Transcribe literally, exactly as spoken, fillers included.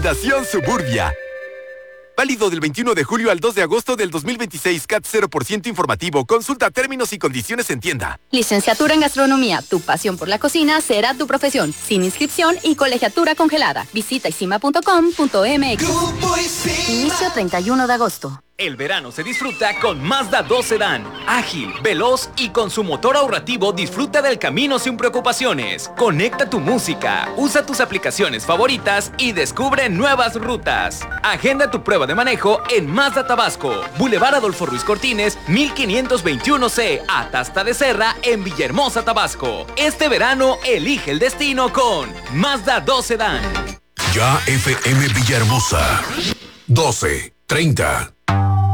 Dación Suburbia. Válido del veintiuno de julio al dos de agosto del dos mil veintiséis. C A T cero por ciento informativo. Consulta términos y condiciones en tienda. Licenciatura en Gastronomía. Tu pasión por la cocina será tu profesión. Sin inscripción y colegiatura congelada. Visita isima punto com punto m x. Inicio treinta y uno de agosto. El verano se disfruta con Mazda dos Sedán. Ágil, veloz y con su motor ahorrativo disfruta del camino sin preocupaciones. Conecta tu música, usa tus aplicaciones favoritas y descubre nuevas rutas. Agenda tu prueba de manejo en Mazda Tabasco. Boulevard Adolfo Ruiz Cortines, mil quinientos veintiuno C, Atasta de Serra, en Villahermosa, Tabasco. Este verano elige el destino con Mazda dos Sedán. Ya F M Villahermosa. doce treinta.